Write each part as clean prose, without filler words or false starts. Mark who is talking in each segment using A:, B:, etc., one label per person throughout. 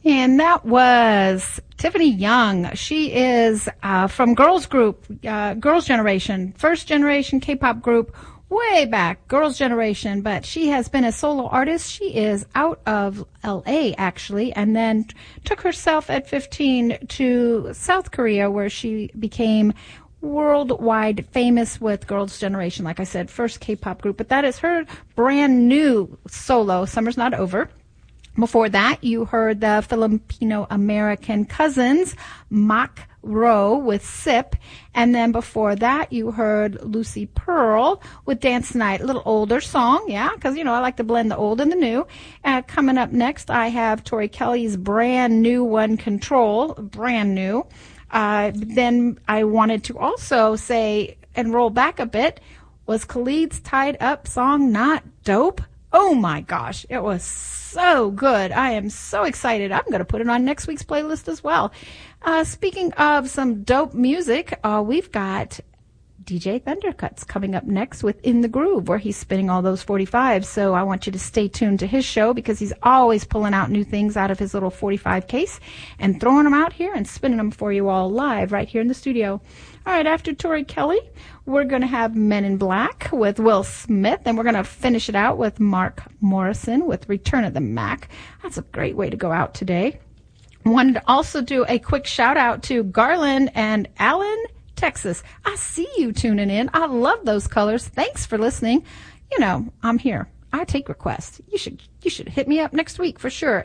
A: And that was Tiffany Young. She is from Girls Group, Girls' Generation, first generation K-pop group, way back, Girls' Generation. But she has been a solo artist. She is out of L.A., actually, and then took herself at 15 to South Korea, where she became worldwide famous with Girls' Generation. Like I said, first K-pop group. But that is her brand new solo, Summer's Not Over. Before that, you heard the Filipino-American cousins, Mach Row with Sip. And then before that, you heard Lucy Pearl with Dance Night, a little older song, yeah, because, I like to blend the old and the new. Coming up next, I have Tori Kelly's brand new one, Control, brand new. Then I wanted to also say, and roll back a bit, was Khalid's Tied Up song not dope? Oh my gosh, it was so good. I am so excited. I'm going to put it on next week's playlist as well. Speaking of some dope music, we've got DJ Thundercuts coming up next with In the Groove, where he's spinning all those 45s. So I want you to stay tuned to his show, because he's always pulling out new things out of his little 45 case and throwing them out here and spinning them for you all live right here in the studio. All right, after Tori Kelly, we're going to have Men in Black with Will Smith, and we're going to finish it out with Mark Morrison with Return of the Mac. That's a great way to go out today. Wanted to also do a quick shout out to Garland and Allen, Texas. I see you tuning in. I love those colors. Thanks for listening. I'm here. I take requests. You should hit me up next week for sure.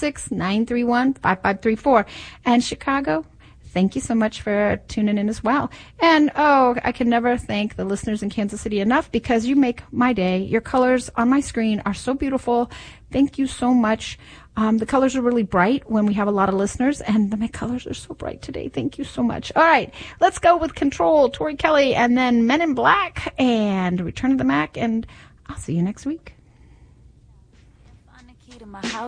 A: 816-931-5534. And Chicago, thank you so much for tuning in as well. And, I can never thank the listeners in Kansas City enough, because you make my day. Your colors on my screen are so beautiful. Thank you so much. The colors are really bright when we have a lot of listeners, and my colors are so bright today. Thank you so much. All right, let's go with Control, Tori Kelly, and then Men in Black and Return of the Mac, and I'll see you next week.